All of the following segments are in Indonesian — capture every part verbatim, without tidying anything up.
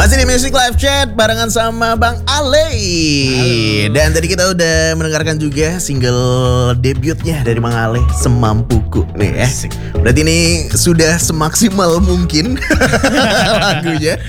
Masih di Music Live Chat barengan sama Bang Ale. Halo. Dan tadi kita udah mendengarkan juga single debutnya dari Bang Ale, Semampuku nih ya. Berarti ini sudah semaksimal mungkin lagunya.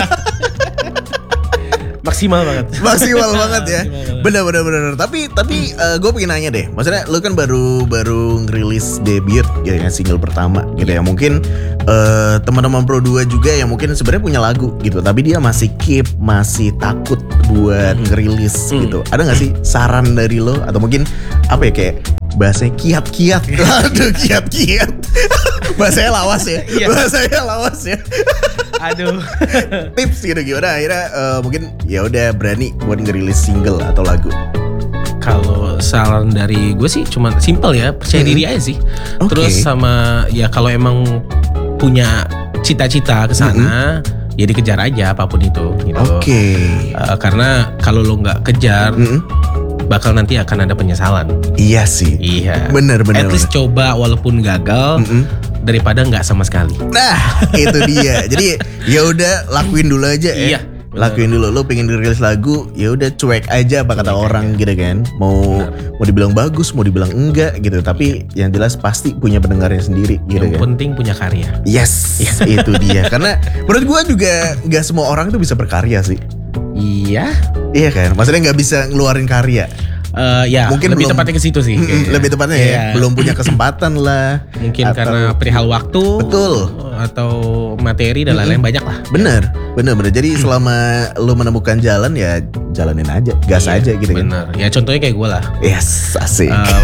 Maksimal banget. Maksimal banget ya. Bener-bener bener. Tapi tapi uh, gue pengen nanya deh. Maksudnya lu kan baru baru ngerilis debut ya kan, single pertama gitu ya. Mungkin uh, teman-teman Pro dua juga yang mungkin sebenarnya punya lagu gitu, tapi dia masih keep, masih takut buat ngerilis hmm. gitu. Ada gak sih saran dari lo atau mungkin apa ya, kayak bahasanya kiat-kiat. Aduh, kiat-kiat. Bahasanya lawas ya. Bahasanya lawas ya. Aduh. Tips gitu gimana akhirnya uh, mungkin ya udah berani buat ngerilis single atau lagu. Kalau saran dari gue sih cuma simple ya, percaya hmm. diri aja sih. Okay. Terus sama ya kalau emang punya cita-cita ke sana, hmm. ya dikejar aja apapun itu gitu. Oke. Okay. Uh, karena kalau lo nggak kejar, hmm. bakal nanti akan ada penyesalan. Iya sih. Iya. Bener bener. At least bener. Coba walaupun gagal. Hmm. Daripada nggak sama sekali. Nah, itu dia. Jadi ya udah lakuin dulu aja ya. Iya. Lakuin dulu. Lo pengen rilis lagu, ya udah cuek aja apa kata cuek orang aja. Gitu kan. Mau benar. Mau dibilang bagus, mau dibilang enggak gitu. Tapi iya. Yang jelas pasti punya pendengarnya sendiri. Gitu yang kan. penting punya karya. Yes, itu dia. Karena menurut gue juga nggak semua orang tuh bisa berkarya sih. Iya. Iya kan. Maksudnya nggak bisa ngeluarin karya. Uh, ya mungkin lebih belum, tepatnya ke situ sih. Lebih tepatnya ya, ya belum punya kesempatan lah. Mungkin atau, karena perihal waktu, betul, atau materi dan lain-lain mm-hmm. banyak lah. Bener, ya. bener, bener. Jadi selama lu menemukan jalan ya jalanin aja, gas iya, aja gitu bener. Kan. Ya contohnya kayak gue lah. Yes, asik. Uh,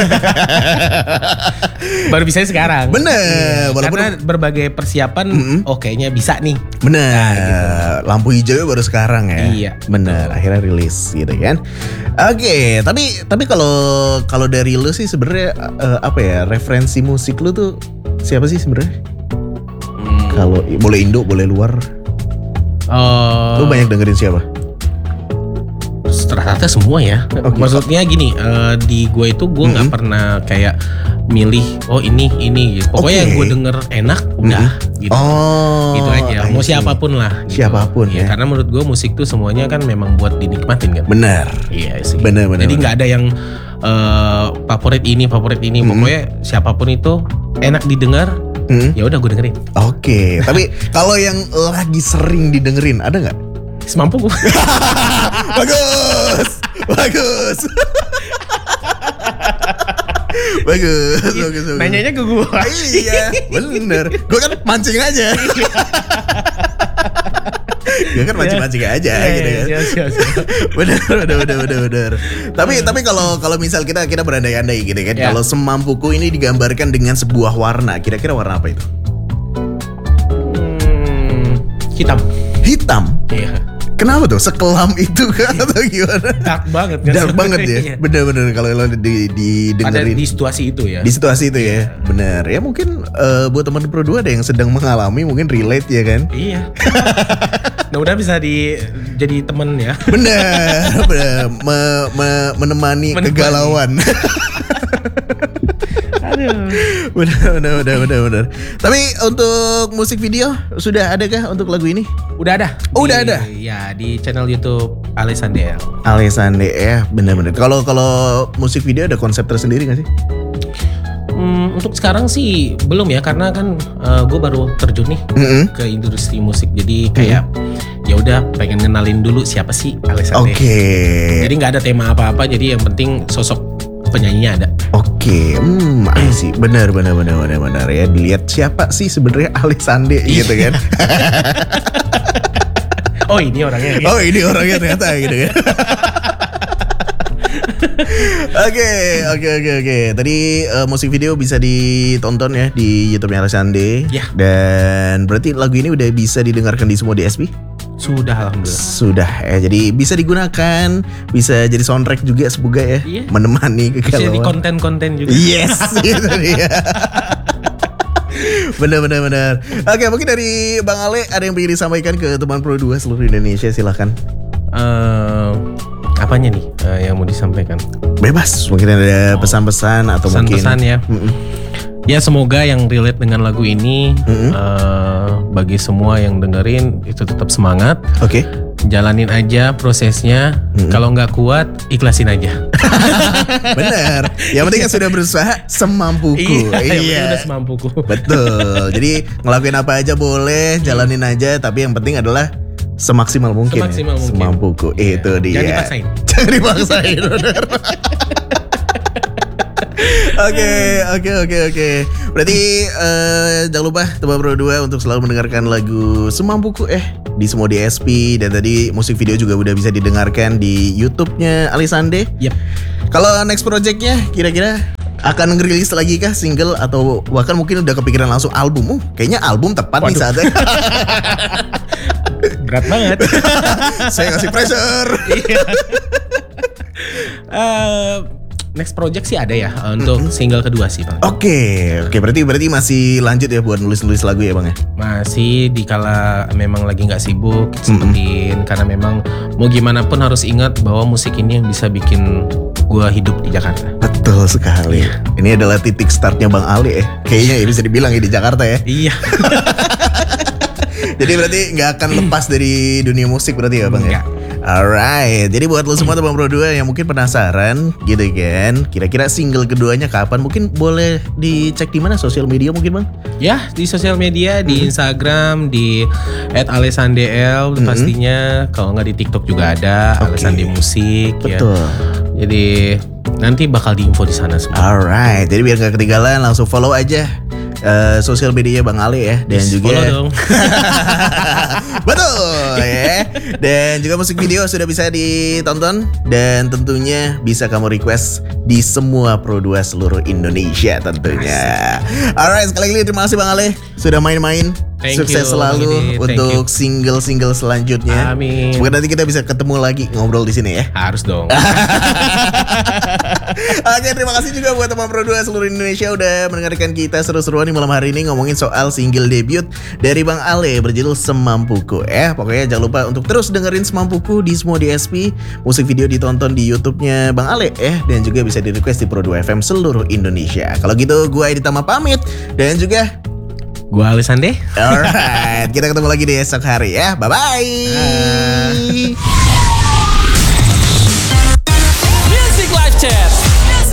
baru bisa sekarang. Bener. Walaupun karena berbagai persiapan, mm-hmm. oh kayaknya bisa nih. Bener. Nah, gitu. Lampu hijaunya baru sekarang ya. Iya. Bener. Betul. Akhirnya rilis gitu kan. Oke. Okay. Tapi tapi kalau kalau dari lu sih sebenarnya uh, apa ya, referensi musik lu tuh siapa sih sebenarnya? Hmm. Kalau boleh Indo, boleh luar. Uh, lu banyak dengerin siapa? Rata-rata semua ya. Okay. Maksudnya gini, uh, di gue itu gue nggak mm-hmm. pernah kayak milih oh ini ini gitu. Pokoknya okay. yang gue denger enak udah mm-hmm. gitu. Oh, gitu aja. Mau siapapun lah. Gitu. Siapapun ya. ya. Karena menurut gue musik tuh semuanya kan memang buat dinikmatin kan. Benar. Iya sih. Benar benar. Jadi nggak ada yang uh, favorit ini favorit ini. Mm-hmm. Pokoknya siapapun itu enak didengar. Mm-hmm. Ya udah gue dengerin. Oke. Okay. Tapi kalau yang lagi sering didengerin ada nggak? Semampu gue. Bagus, bagus, bagus, bagus, bagus. Nanyanya ke gue. Iya, bener. Gue kan mancing aja. Gue kan mancing-mancing aja, yeah, gitu kan. Yeah, yeah, yeah. Bener, bener, bener, bener, bener. Tapi, tapi kalau kalau misal kita kita berandai-andai gitu kan, yeah. Kalau Semampuku ini digambarkan dengan sebuah warna, kira-kira warna apa itu? Hmm, hitam. Hitam. Iya. Yeah. Kenapa tuh? Sekelam itu kan atau gimana? Dark banget kan? Dark banget ya? Bener-bener kalau lo di, di dengerin. Ada di situasi itu ya? Di situasi itu ya? Bener. Ya mungkin uh, buat teman Pro dua ada yang sedang mengalami, mungkin relate ya kan? Iya. Nah udah bisa di jadi temen ya? Bener. Bener. Me, me, menemani, menemani kegalauan. Aduh. Bener, bener, bener, bener, bener. Tapi untuk musik video sudah adakah untuk lagu ini? Udah ada. Oh, udah ada. Ya di channel YouTube Ale Sande. Ale Sande ya, bener-bener. Kalau kalau musik video ada konsep tersendiri nggak sih? Hmm, untuk sekarang sih belum ya, karena kan uh, gue baru terjun nih mm-hmm. ke industri musik. Jadi kayak mm-hmm. ya udah pengen kenalin dulu siapa sih Ale Sande. Oke. Okay. Jadi nggak ada tema apa-apa. Jadi yang penting sosok penyanyinya ada. Oke, hmm, I see. Benar, benar, benar, benar, benar ya. Dilihat siapa sih sebenarnya Ale Sande gitu kan? Oh ini orangnya. Gitu. Oh ini orangnya ternyata gitu kan? Oke, oke, oke, oke. Tadi uh, musik video bisa ditonton ya di YouTube-nya Ale Sande. Ya. Dan berarti lagu ini udah bisa didengarkan di semua D S P? Sudah, alhamdulillah. Sudah ya, jadi bisa digunakan, bisa jadi soundtrack juga semoga ya, iya. Menemani kegalauan. Bisa jadi konten-konten juga. Yes, itu dia. Benar, benar, benar. Oke, mungkin dari Bang Ale ada yang ingin disampaikan ke teman Pro dua seluruh Indonesia, silahkan. Uh, apanya nih uh, yang mau disampaikan? Bebas, mungkin ada pesan-pesan atau pesan-pesan mungkin ya. Mm-mm. Ya semoga yang relate dengan lagu ini mm-hmm. uh, bagi semua yang dengerin itu tetap semangat. Oke. Okay. Jalanin aja prosesnya. Mm-hmm. Kalau nggak kuat, ikhlasin aja. Bener. Yang penting kan sudah berusaha semampuku. Iya. Iya. Udah semampuku. Betul. Jadi ngelakuin apa aja boleh, jalanin aja. Tapi yang penting adalah semaksimal mungkin. Semaksimal ya. mungkin. Semampuku. Iya. Itu dia. Jangan dipaksain. Jangan dipaksain. Bener. Oke, oke, oke, oke. Berarti uh, jangan lupa Teman Pro dua untuk selalu mendengarkan lagu Semampuku eh di semua D S P, dan tadi musik video juga udah bisa didengarkan di YouTube-nya Alisande. Yep. Kalau next project-nya kira-kira akan ngerilis lagi kah single atau bahkan mungkin udah kepikiran langsung album? Uh, kayaknya album tepat. Waduh. Nih saatnya. Berat banget. Saya ngasih pressure. uh, Next project sih ada ya untuk mm-hmm. single kedua sih Bang. Oke, okay. oke okay, berarti berarti masih lanjut ya buat nulis-nulis lagu ya Bang ya? Masih dikala memang lagi nggak sibuk sempetin, mm-hmm. karena memang mau gimana pun harus ingat bahwa musik ini yang bisa bikin gua hidup di Jakarta. Betul sekali. Yeah. Ini adalah titik startnya Bang Ali ya. Kayaknya ya bisa dibilang ya di Jakarta ya. Iya. Jadi berarti nggak akan lepas dari dunia musik berarti ya Bang ya? Alright, jadi buat lo semua Teman Pro dua yang mungkin penasaran gitu kan, kira-kira single keduanya kapan? Mungkin boleh dicek di mana, sosial media mungkin Bang? Ya, di sosial media, di mm-hmm. Instagram, di et alesandel mm-hmm. pastinya. Kalau nggak di TikTok juga ada, okay. Alesande Musik. Betul. Ya. Jadi nanti bakal diinfo di sana semua. Alright, jadi biar nggak ketinggalan langsung follow aja Uh, sosial media Bang Ale ya, dan yes, juga dong. Betul ya. Dan juga musik video sudah bisa ditonton dan tentunya bisa kamu request di semua Pro dua seluruh Indonesia tentunya. Alright, sekali lagi terima kasih Bang Ale sudah main-main. Thank Sukses you, selalu untuk single-single selanjutnya. Amin. Semoga nanti kita bisa ketemu lagi ngobrol di sini ya. Harus dong. Oke, terima kasih juga buat Teman Pro dua seluruh Indonesia udah mendengarkan kita seru-seruan di malam hari ini ngomongin soal single debut dari Bang Ale berjudul Semampuku. Eh, pokoknya jangan lupa untuk terus dengerin Semampuku di semua D S P. Musik video ditonton di YouTube-nya Bang Ale eh, dan juga bisa di request di Pro dua F M seluruh Indonesia. Kalau gitu, gue Editama pamit dan juga gua Alisande. Alright, kita ketemu lagi di esok hari ya. Bye-bye. Bye.